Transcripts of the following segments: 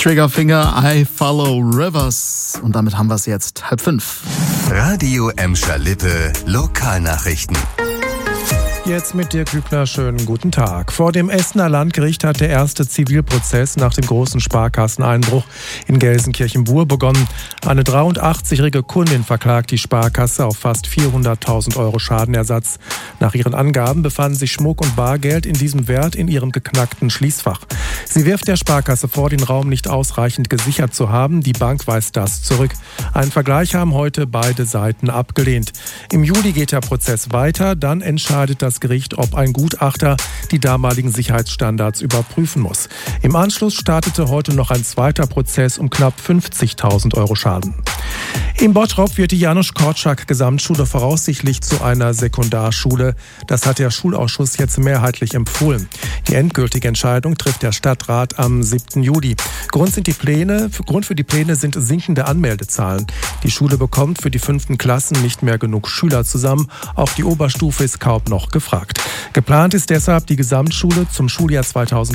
Triggerfinger, I Follow Rivers. Und damit haben wir es jetzt 4:30. Radio Emscher-Lippe, Lokalnachrichten. Jetzt mit Dirk Hübner, schönen guten Tag. Vor dem Essener Landgericht hat der erste Zivilprozess nach dem großen Sparkasseneinbruch in Gelsenkirchen-Bur begonnen. Eine 83-jährige Kundin verklagt die Sparkasse auf fast 400.000 Euro Schadenersatz. Nach ihren Angaben befanden sich Schmuck und Bargeld in diesem Wert in ihrem geknackten Schließfach. Sie wirft der Sparkasse vor, den Raum nicht ausreichend gesichert zu haben. Die Bank weist das zurück. Einen Vergleich haben heute beide Seiten abgelehnt. Im Juli geht der Prozess weiter. Dann entscheidet das Gericht, ob ein Gutachter die damaligen Sicherheitsstandards überprüfen muss. Im Anschluss startete heute noch ein zweiter Prozess um knapp 50.000 Euro Schaden. In Bottrop wird die Janusz-Korczak-Gesamtschule voraussichtlich zu einer Sekundarschule. Das hat der Schulausschuss jetzt mehrheitlich empfohlen. Die endgültige Entscheidung trifft der Stadtrat am 7. Juli. Grund für die Pläne sind sinkende Anmeldezahlen. Die Schule bekommt für die 5. Klassen nicht mehr genug Schüler zusammen. Auch die Oberstufe ist kaum noch gefragt. Geplant ist deshalb, die Gesamtschule zum Schuljahr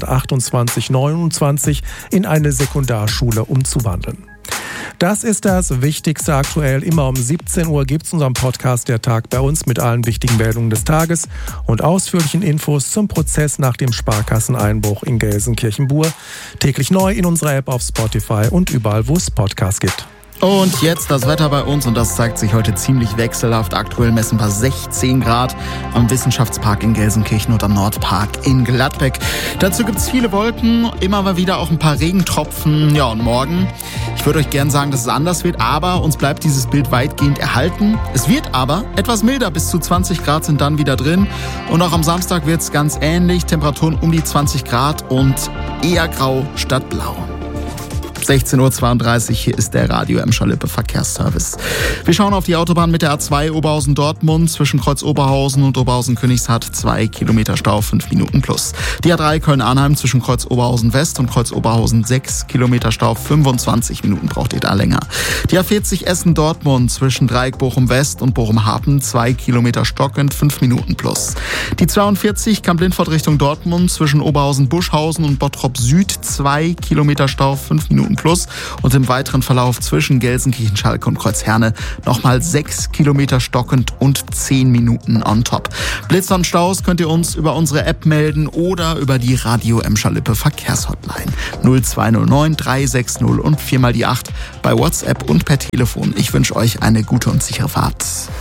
2028/29 in eine Sekundarschule umzuwandeln. Das ist das Wichtigste aktuell. Immer um 17 Uhr gibt es unseren Podcast Der Tag bei uns mit allen wichtigen Meldungen des Tages und ausführlichen Infos zum Prozess nach dem Sparkasseneinbruch in Gelsenkirchen-Bur. Täglich neu in unserer App auf Spotify und überall, wo es Podcasts gibt. Und jetzt das Wetter bei uns, und das zeigt sich heute ziemlich wechselhaft. Aktuell messen wir 16 Grad am Wissenschaftspark in Gelsenkirchen und am Nordpark in Gladbeck. Dazu gibt's viele Wolken, immer mal wieder auch ein paar Regentropfen. Ja, und morgen, ich würde euch gern sagen, dass es anders wird, aber uns bleibt dieses Bild weitgehend erhalten. Es wird aber etwas milder, bis zu 20 Grad sind dann wieder drin. Und auch am Samstag wird's ganz ähnlich, Temperaturen um die 20 Grad und eher grau statt blau. 16:32 Uhr, hier ist der Radio Emscher-Lippe Verkehrsservice. Wir schauen auf die Autobahn mit der A2 Oberhausen-Dortmund zwischen Kreuz Oberhausen und Oberhausen-Königshardt, 2 Kilometer Stau, 5 Minuten plus. Die A3 Köln-Arnheim zwischen Kreuz Oberhausen-West und Kreuz Oberhausen, 6 Kilometer Stau, 25 Minuten braucht ihr da länger. Die A40 Essen-Dortmund zwischen Dreieck Bochum-West und Bochum-Hafen, 2 Kilometer stockend, 5 Minuten plus. Die 42 Kamp-Lindfort Richtung Dortmund zwischen Oberhausen-Buschhausen und Bottrop-Süd, 2 Kilometer Stau, 5 Minuten plus. Und im weiteren Verlauf zwischen Gelsenkirchen-Schalke und Kreuzherne nochmal 6 Kilometer stockend und 10 Minuten on top. Blitzer und Staus könnt ihr uns über unsere App melden oder über die Radio Emscher-Lippe Verkehrshotline 0209 360 und 4 die 8 bei WhatsApp und per Telefon. Ich wünsche euch eine gute und sichere Fahrt.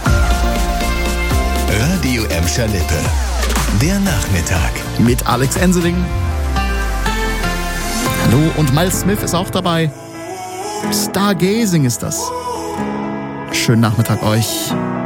Radio Emscher-Lippe, der Nachmittag. Mit Alex Enseling. Hallo, und Miles Smith ist auch dabei. Stargazing ist das. Schönen Nachmittag euch.